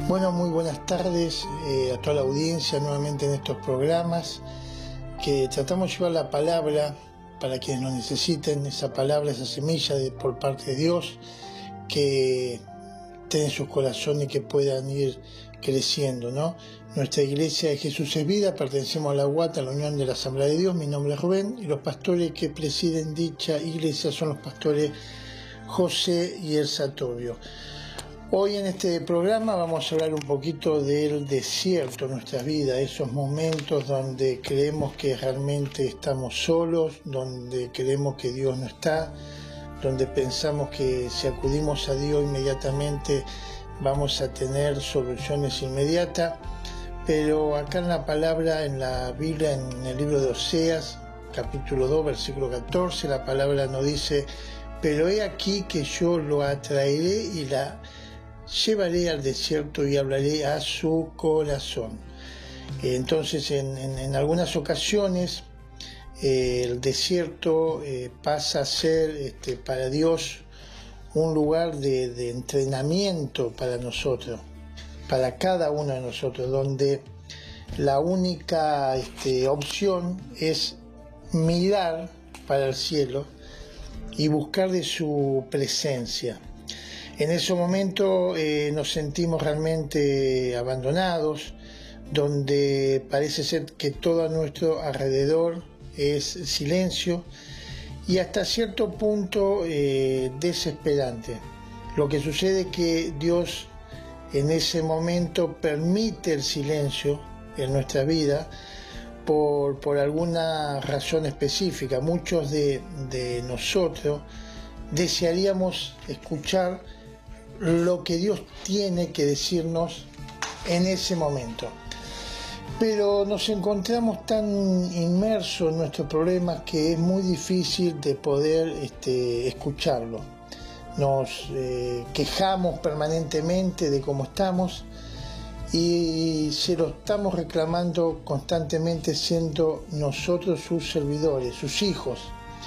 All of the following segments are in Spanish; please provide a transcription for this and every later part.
Bueno, muy buenas tardes a toda la audiencia nuevamente en estos programas que tratamos de llevar la palabra para quienes nos necesiten, esa palabra, esa semilla por parte de Dios que esté en sus corazones y que puedan ir creciendo, ¿no? Nuestra iglesia de Jesús es Vida, pertenecemos a la UAT, a la Unión de la Asamblea de Dios. Mi nombre es Rubén y los pastores que presiden dicha iglesia son los pastores José y Elsa Tobio. Hoy en este programa vamos a hablar un poquito del desierto en nuestras vidas, esos momentos donde creemos que realmente estamos solos, donde creemos que Dios no está, donde pensamos que si acudimos a Dios inmediatamente vamos a tener soluciones inmediatas, pero acá en la palabra, en la Biblia, en el libro de Oseas, capítulo 2, versículo 14, la palabra nos dice: pero he aquí que yo lo atraeré y la llevaré al desierto y hablaré a su corazón. Entonces en algunas ocasiones el desierto pasa a ser para Dios un lugar de entrenamiento para nosotros, para cada uno de nosotros, donde la única opción es mirar para el cielo y buscar de su presencia. En ese momento nos sentimos realmente abandonados, donde parece ser que todo a nuestro alrededor es silencio y hasta cierto punto desesperante. Lo que sucede es que Dios en ese momento permite el silencio en nuestra vida por alguna razón específica. Muchos de nosotros desearíamos escuchar lo que Dios tiene que decirnos en ese momento, pero nos encontramos tan inmersos en nuestros problemas que es muy difícil de poder escucharlo. Nos quejamos permanentemente de cómo estamos y se lo estamos reclamando constantemente, siendo nosotros sus servidores, sus hijos.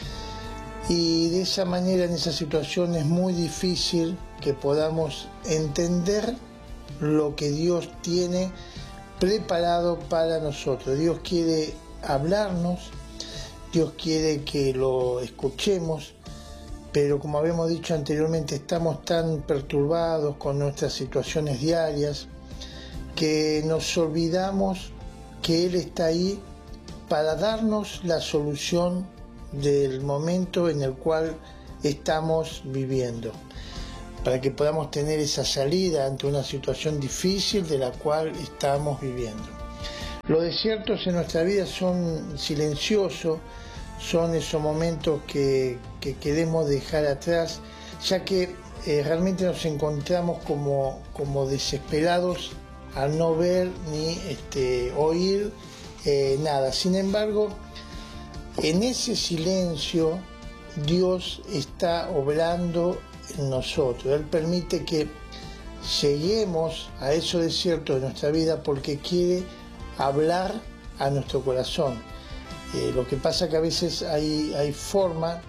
Y de esa manera, en esa situación, es muy difícil que podamos entender lo que Dios tiene preparado para nosotros. Dios quiere hablarnos, Dios quiere que lo escuchemos, pero como habíamos dicho anteriormente, estamos tan perturbados con nuestras situaciones diarias que nos olvidamos que Él está ahí para darnos la solución del momento en el cual estamos viviendo, para que podamos tener esa salida ante una situación difícil de la cual estamos viviendo. Los desiertos en nuestra vida son silenciosos, son esos momentos que queremos dejar atrás, ya que realmente nos encontramos como desesperados al no ver ni oír nada. Sin embargo, en ese silencio Dios está obrando en nosotros. Él permite que lleguemos a esos desiertos de nuestra vida porque quiere hablar a nuestro corazón. Lo que pasa que a veces hay forma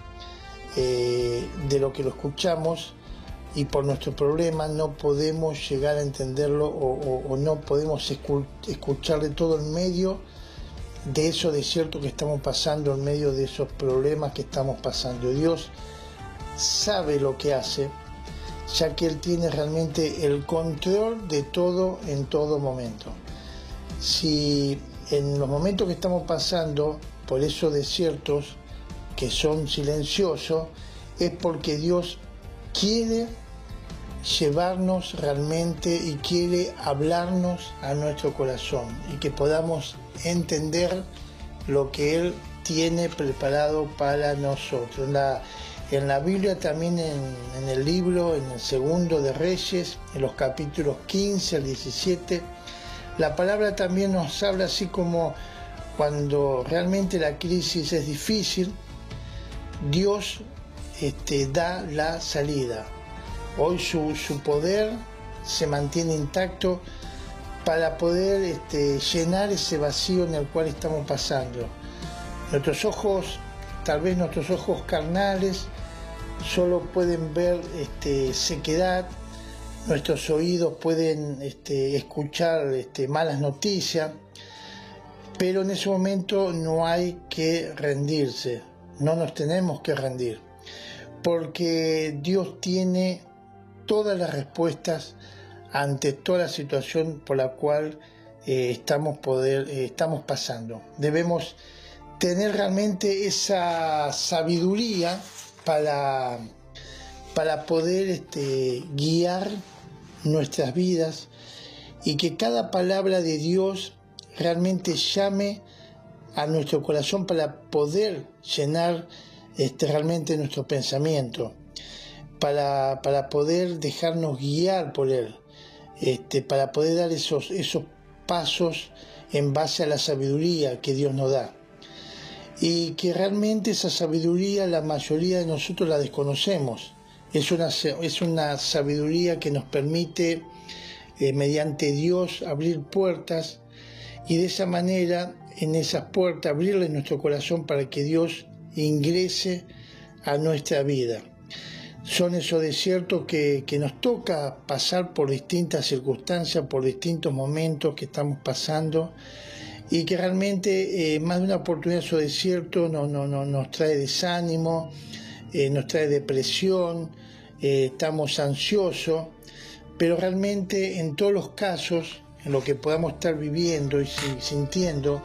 de lo que lo escuchamos y por nuestro problema no podemos llegar a entenderlo o no podemos escucharle todo en medio de esos desiertos que estamos pasando, en medio de esos problemas que estamos pasando. Dios sabe lo que hace, ya que Él tiene realmente el control de todo en todo momento. Si en los momentos que estamos pasando por esos desiertos que son silenciosos, es porque Dios quiere llevarnos realmente y quiere hablarnos a nuestro corazón y que podamos entender lo que Él tiene preparado para nosotros. En la Biblia también, en el libro, en el segundo de Reyes, en los capítulos 15 al 17, la palabra también nos habla así como cuando realmente la crisis es difícil, Dios da la salida. Hoy su poder se mantiene intacto para poder llenar ese vacío en el cual estamos pasando. Nuestros ojos, tal vez nuestros ojos carnales, solo pueden ver sequedad, nuestros oídos pueden escuchar malas noticias, pero en ese momento no hay que rendirse, no nos tenemos que rendir, porque Dios tiene todas las respuestas ante toda la situación por la cual estamos pasando. Debemos tener realmente esa sabiduría para poder guiar nuestras vidas y que cada palabra de Dios realmente llame a nuestro corazón para poder llenar realmente nuestro pensamiento, para poder dejarnos guiar por Él, para poder dar esos pasos en base a la sabiduría que Dios nos da. Y que realmente esa sabiduría la mayoría de nosotros la desconocemos. Es una sabiduría que nos permite, mediante Dios, abrir puertas y de esa manera, en esas puertas, abrirle nuestro corazón para que Dios ingrese a nuestra vida. Son esos desiertos que nos toca pasar por distintas circunstancias, por distintos momentos que estamos pasando y que realmente más de una oportunidad esos desiertos nos trae desánimo, nos trae depresión, estamos ansiosos, pero realmente en todos los casos, en lo que podamos estar viviendo y sintiendo,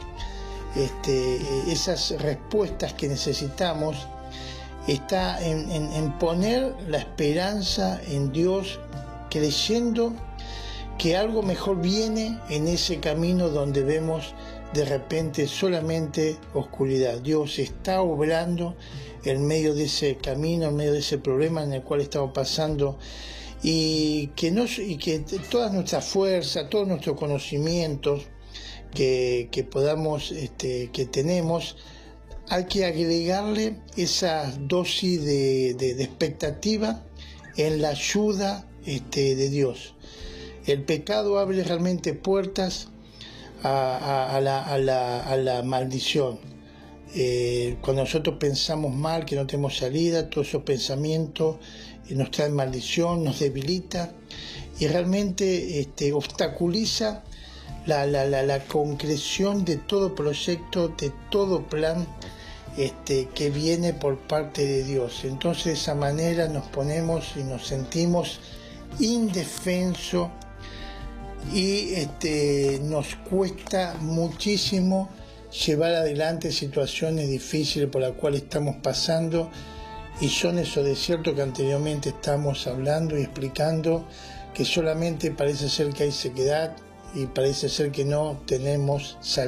esas respuestas que necesitamos, está en poner la esperanza en Dios, creyendo que algo mejor viene en ese camino donde vemos de repente solamente oscuridad. Dios está obrando en medio de ese camino, en medio de ese problema en el cual estamos pasando, y que todas nuestras fuerzas, todos nuestros conocimientos que podamos, que tenemos, hay que agregarle esa dosis de expectativa en la ayuda de Dios. El pecado abre realmente puertas a la maldición. Cuando nosotros pensamos mal, que no tenemos salida, todos esos pensamientos nos traen maldición, nos debilita y realmente obstaculiza la concreción de todo proyecto, de todo plan que viene por parte de Dios. Entonces de esa manera nos ponemos y nos sentimos indefensos y nos cuesta muchísimo llevar adelante situaciones difíciles por las cuales estamos pasando, y son esos desiertos que anteriormente estamos hablando y explicando, que solamente parece ser que hay sequedad y parece ser que no tenemos salida.